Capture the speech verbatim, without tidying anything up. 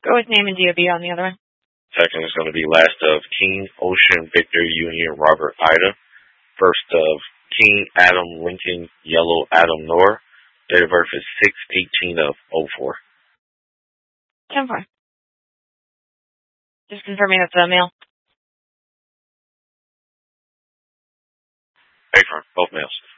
Go with name and D O B on the other one. Second is going to be last of King, Ocean, Victor, Union, Robert, Ida. First of King, Adam, Lincoln, Yellow, Adam, Nor. Date of birth is six eighteen of oh four. ten four. Just confirming that's a male. Affirm, both males.